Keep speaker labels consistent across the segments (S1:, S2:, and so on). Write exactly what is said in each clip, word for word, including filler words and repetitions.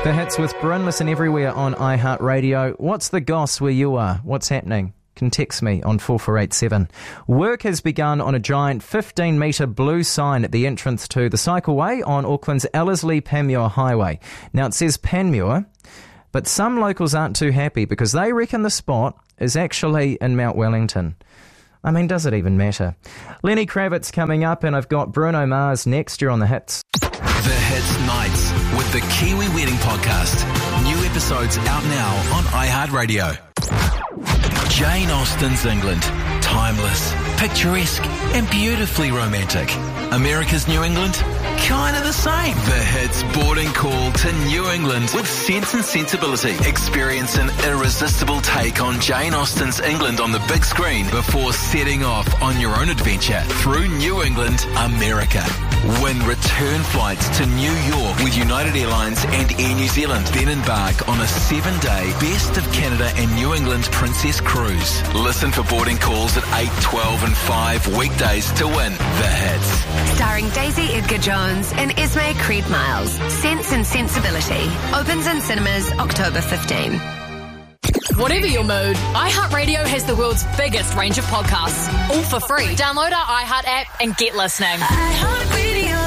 S1: The Hits with Bryn. Listen everywhere on iHeartRadio. What's the goss where you are? What's happening? Can text me on four four eight seven. Work has begun on a giant fifteen metre blue sign at the entrance to the cycleway on Auckland's Ellerslie-Panmure Highway. Now it says Panmure, but some locals aren't too happy because they reckon the spot is actually in Mount Wellington. I mean, does it even matter? Lenny Kravitz coming up, and I've got Bruno Mars next year on The Hits.
S2: The Hits Nights with the Kiwi Wedding Podcast. New episodes out now on iHeartRadio. Jane Austen's England. Timeless, picturesque and beautifully romantic. America's New England? Kind of the same. The Hits boarding call to New England with Sense and Sensibility. Experience an irresistible take on Jane Austen's England on the big screen before setting off on your own adventure through New England, America. Win return flights to New York with United Airlines and Air New Zealand. Then embark on a seven-day Best of Canada and New England Princess Cruise. Listen for boarding calls at eight, twelve and five weekdays to win The Hits.
S3: Starring Daisy Edgar Jones and Esme Creed Miles. Sense and Sensibility. Opens in cinemas October fifteenth.
S4: Whatever your mood, iHeartRadio has the world's biggest range of podcasts, all for free. Download our iHeart app and get listening.
S5: iHeartRadio.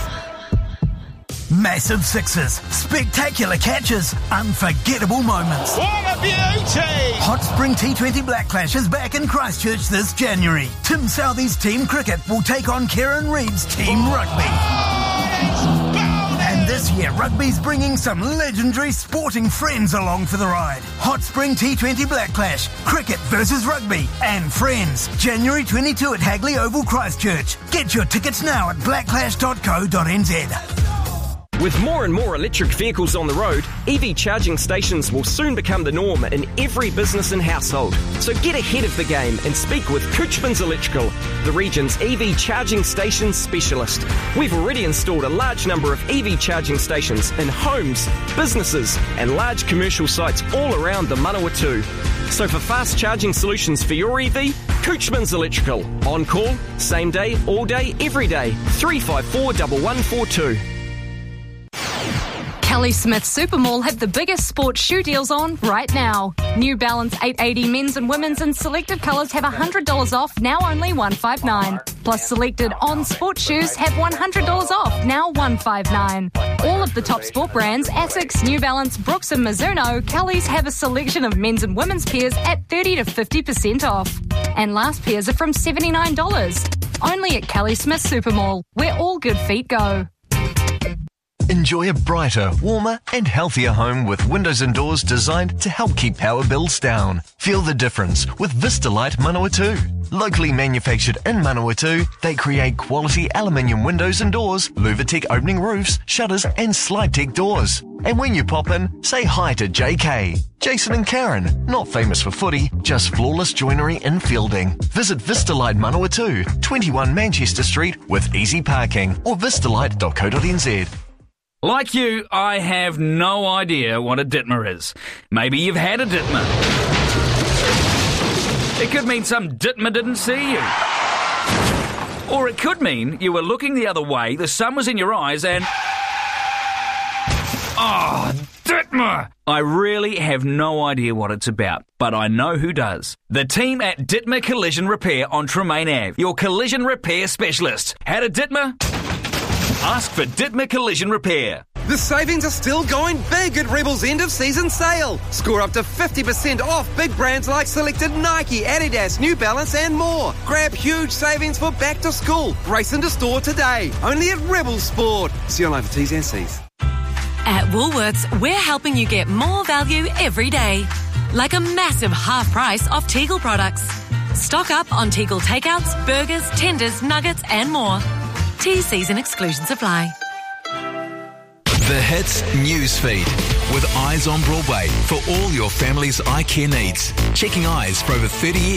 S5: Massive sixes, spectacular catches, unforgettable moments.
S6: What a beauty!
S5: Hot Spring T twenty Black Clash is back in Christchurch this January. Tim Southey's team cricket will take on Kieran Reid's team rugby.
S6: Oh,
S5: and this year, rugby's bringing some legendary sporting friends along for the ride. Hot Spring T twenty Black Clash, cricket versus rugby, and friends. January twenty-second at Hagley Oval, Christchurch. Get your tickets now at blackclash dot co dot n z.
S7: With more and more electric vehicles on the road, E V charging stations will soon become the norm in every business and household. So get ahead of the game and speak with Couchman's Electrical, the region's E V charging station specialist. We've already installed a large number of E V charging stations in homes, businesses and large commercial sites all around the Manawatu. So for fast charging solutions for your E V, Couchman's Electrical. On call, same day, all day, every day. three five four, one one four two.
S4: Kelly Smith Supermall have the biggest sports shoe deals on right now. New Balance eight eighty men's and women's in selected colours have one hundred dollars off, now only one hundred fifty-nine dollars. Plus selected on sports shoes have one hundred dollars off, now one hundred fifty-nine dollars. All of the top sport brands, Asics, New Balance, Brooks and Mizuno, Kelly's have a selection of men's and women's pairs at thirty to fifty percent off. And last pairs are from seventy-nine dollars. Only at Kelly Smith Supermall, where all good feet go.
S8: Enjoy a brighter, warmer and healthier home with windows and doors designed to help keep power bills down. Feel the difference with Vistalite Manawatu. Locally manufactured in Manawatu, they create quality aluminium windows and doors, Luvatec opening roofs, shutters and SlideTech doors. And when you pop in, say hi to J K, Jason and Karen, not famous for footy, just flawless joinery in Fielding. Visit Vistalite Manawatu, twenty-one Manchester Street with easy parking or vistalite dot co dot n z.
S9: Like you, I have no idea what a Ditmer is. Maybe you've had a Ditmer. It could mean some Ditmer didn't see you. Or it could mean you were looking the other way, the sun was in your eyes and... Oh, Ditmer! I really have no idea what it's about, but I know who does. The team at Ditmer Collision Repair on Tremaine Avenue, your collision repair specialist. Had a Ditmer? Ask for Ditmer Collision Repair.
S10: The savings are still going big at Rebel's end of season sale. Score up to fifty percent off big brands like selected Nike, Adidas, New Balance and more. Grab huge savings for back to school. Race into store today. Only at Rebel Sport. See online for T's and C's.
S11: At Woolworths, we're helping you get more value every day. Like a massive half price off Tegel products. Stock up on Tegel takeouts, burgers, tenders, nuggets and more. T Cs and exclusions apply.
S2: The Hits newsfeed with Eyes on Broadway for all your family's eye care needs. Checking eyes for over thirty years.